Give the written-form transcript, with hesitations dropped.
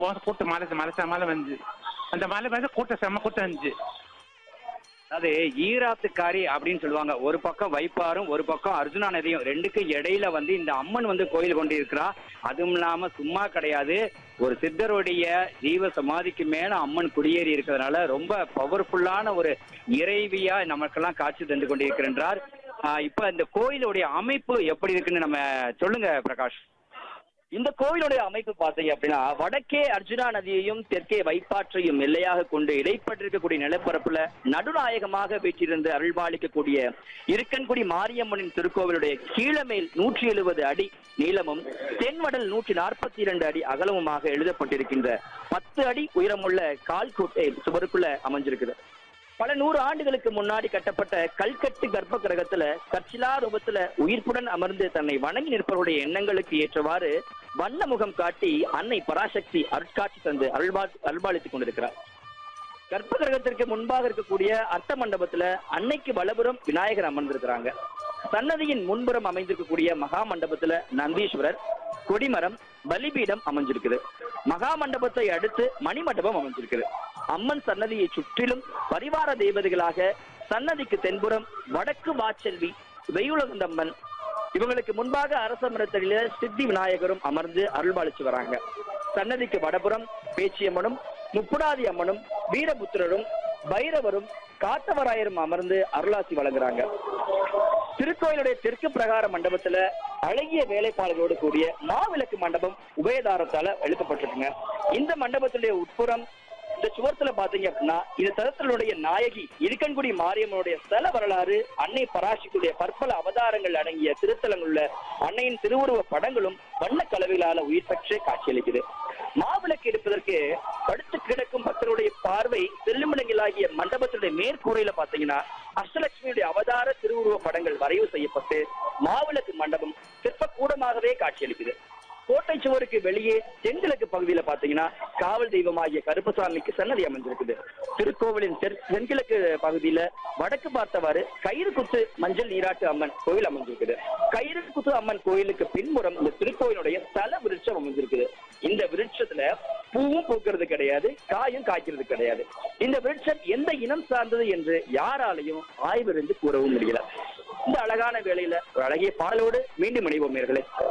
கூட்டம் மலை வந்து அந்த மலை வந்து கூட்டம் செம்ம கூட்டம் இருந்துச்சு. அது ஈராத்துக்காரி அப்படின்னு சொல்லுவாங்க. ஒரு பக்கம் வைப்பாரும் ஒரு பக்கம் அர்ஜுனா நதியும், ரெண்டுக்கு இடையில வந்து இந்த அம்மன் வந்து கோயில் கொண்டு இருக்கிறா. அதுவும் இல்லாம சும்மா கிடையாது, ஒரு சித்தருடைய ஜீவ சமாதிக்கு மேல அம்மன் குடியேறி இருக்கிறதுனால ரொம்ப பவர்ஃபுல்லான ஒரு இறைவியா நமக்கெல்லாம் காட்சி தந்து கொண்டிருக்கின்றார். இப்ப இந்த கோயிலுடைய அமைப்பு எப்படி இருக்குன்னு நம்ம சொல்லுங்க பிரகாஷ். இந்த கோயிலுடைய அமைப்பு பார்த்தீங்க அப்படின்னா, வடக்கே அர்ஜுனா நதியையும் தெற்கே வைப்பாற்றையும் எல்லையாக கொண்டு இடைப்பட்டிருக்கக்கூடிய நிலப்பரப்புல நடுநாயகமாக வீற்றிருந்து அருள்பாலிக்கக்கூடிய இருக்கன்குடி மாரியம்மனின் திருக்கோவிலுடைய கீழமேல் 170 அடி நீளமும் தென்வடல் 142 அடி அகலமுமாக எழுதப்பட்டிருக்கின்ற 10 அடி உயரமுள்ள கால்கோட்டை சுவருக்குள்ள அமைஞ்சிருக்குது. பல 100 ஆண்டுகளுக்கு முன்னாடி கட்டப்பட்ட கல்கட்டு கர்ப்ப கிரகத்துல கற்சிலா ரூபத்துல உயிர்ப்புடன் அமர்ந்து தன்னை வணங்கி நிற்பவருடைய எண்ணங்களுக்கு ஏற்றவாறு வண்ண முகம் காட்டி அன்னை பராசக்தி அருட்காட்சி தந்து அருள்பாலித்துக் கொண்டிருக்கிறார். கர்ப்ப கிரகத்திற்கு முன்பாக இருக்கக்கூடிய அர்த்த மண்டபத்துல அன்னைக்கு வலபுறம் விநாயகர் அமர்ந்திருக்கிறாங்க. சன்னதியின் முன்புறம் அமைந்திருக்கக்கூடிய மகா மண்டபத்துல நந்தீஸ்வரர், கொடிமரம், பலிபீடம் அமைஞ்சிருக்குது. மகா மண்டபத்தை அடுத்து மணிமண்டபம் அமைஞ்சிருக்குது. அம்மன் சன்னதியை சுற்றிலும் பரிவார தேவதைகளாக சன்னதிக்கு தென்புறம் வடக்கு வாச்செல்வி, வெயுலகந்தம்மன், இவங்களுக்கு முன்பாக அரச மரத்தடியில சித்தி விநாயகரும் அமர்ந்து அருள்பாலிச்சு வராங்க. சன்னதிக்கு வடபுறம் பேச்சியம்மனும், முப்புடாதி அம்மனும், வீரபுத்திரரும், பைரவரும், காத்தவராயரும் அமர்ந்து அருளாசி வழங்குறாங்க. திருக்கோயிலுடைய தெற்கு பிரகார மண்டபத்துல அழகிய வேலைப்பாடுகளோடு கூடிய மாவிளக்கு மண்டபம் உபயதாரத்தால எழுப்பப்பட்டிருக்குங்க. இந்த மண்டபத்துடைய உட்புறம் இந்த சுவர்த்துல பாத்தீங்க அப்படின்னா, இந்த தலத்தினுடைய நாயகி இருக்கன்குடி மாரியம்மனுடைய ஸ்தல வரலாறு, அன்னை பராசக்தியுடைய பற்பல அவதாரங்கள் அடங்கிய திருத்தலங்களுள்ள அன்னையின் திருவுருவ படங்களும் வண்ண கலவைகளால உயிர் பெற்று காட்சியளிக்குது. மாவிளக்கு எடுப்பதற்கு படுத்து கிடக்கும் பக்தருடைய பார்வை செல்லுமிடங்களாகிய மண்டபத்துடைய மேற்கூரையில பாத்தீங்கன்னா அஷ்டலட்சுமியுடைய அவதார திருவுருவ படங்கள் வரைவு செய்யப்பட்டு மாவிளக்கு மண்டபம் சிற்பக்கூடமாகவே காட்சியளிக்குது. கோட்டை சுவருக்கு வெளியே தென்கிழக்கு பகுதியில பாத்தீங்கன்னா காவல் தெய்வமாகிய கருப்பசாமிக்கு சன்னதி அமைஞ்சிருக்குது. திருக்கோவிலின் தென்கிழக்கு பகுதியில வடக்கு பார்த்தவாறு கயிறு குத்து மஞ்சள் நீராட்டு அம்மன் கோயில் அமைஞ்சிருக்குது. கயிறு குத்து அம்மன் கோயிலுக்கு பின்புறம் இந்த திருக்கோயிலுடைய ஸ்தல விருட்சம் அமைஞ்சிருக்குது. இந்த விருட்சத்துல பூவும் பூக்கிறது கிடையாது, காயும் காய்க்கிறது கிடையாது. இந்த விருட்சம் எந்த இனம் சார்ந்தது என்று யாராலையும் ஆய்விருந்து கூறவும் முடியல. இந்த அழகான வேளையில ஒரு அழகிய பாடலோடு மீண்டும் இணைவோம் நேயர்களே.